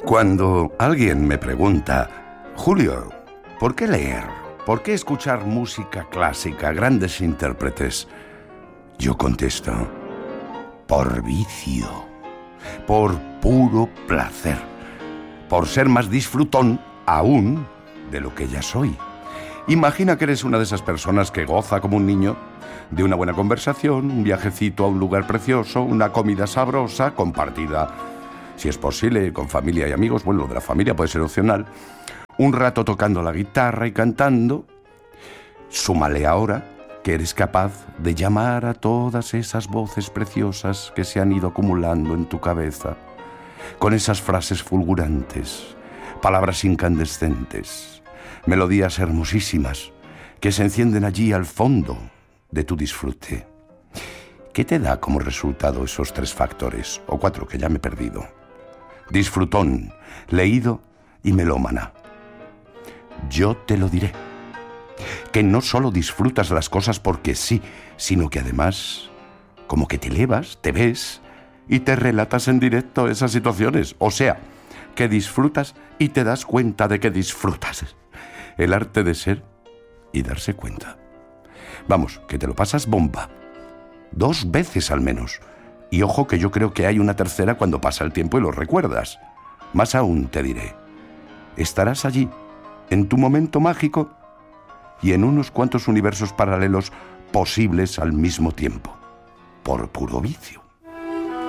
Cuando alguien me pregunta, Julio, ¿por qué leer? ¿Por qué escuchar música clásica, grandes intérpretes? Yo contesto, por vicio, por puro placer, por ser más disfrutón aún de lo que ya soy. Imagina que eres una de esas personas que goza como un niño de una buena conversación, un viajecito a un lugar precioso, una comida sabrosa, compartida, si es posible, con familia y amigos. Bueno, lo de la familia puede ser opcional. Un rato tocando la guitarra y cantando. Súmale ahora que eres capaz de llamar a todas esas voces preciosas que se han ido acumulando en tu cabeza, con esas frases fulgurantes, palabras incandescentes, melodías hermosísimas que se encienden allí al fondo de tu disfrute. ¿Qué te da como resultado esos 3 factores, o 4 que ya me he perdido? Disfrutón, leído y melómana. Yo te lo diré, que no solo disfrutas las cosas porque sí, sino que además, como que te elevas, te ves y te relatas en directo esas situaciones. O sea, que disfrutas y te das cuenta de que disfrutas. El arte de ser y darse cuenta. Vamos, que te lo pasas bomba. 2 veces al menos. Y ojo que yo creo que hay una tercera cuando pasa el tiempo y lo recuerdas. Más aún te diré, estarás allí, en tu momento mágico y en unos cuantos universos paralelos posibles al mismo tiempo, por puro vicio.